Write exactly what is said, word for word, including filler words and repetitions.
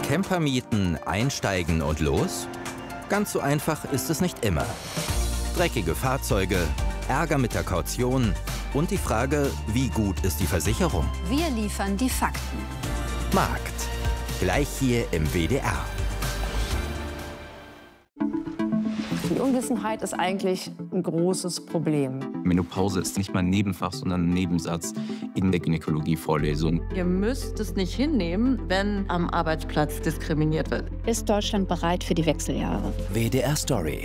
Camper mieten, einsteigen und los? Ganz so einfach ist es nicht immer. Dreckige Fahrzeuge, Ärger mit der Kaution und die Frage, wie gut ist die Versicherung? Wir liefern die Fakten. Markt. Gleich hier im W D R. Die Unwissenheit ist eigentlich ein großes Problem. Menopause ist nicht mal ein Nebenfach, sondern ein Nebensatz in der Gynäkologie-Vorlesung. Ihr müsst es nicht hinnehmen, wenn am Arbeitsplatz diskriminiert wird. Ist Deutschland bereit für die Wechseljahre? W D R Story.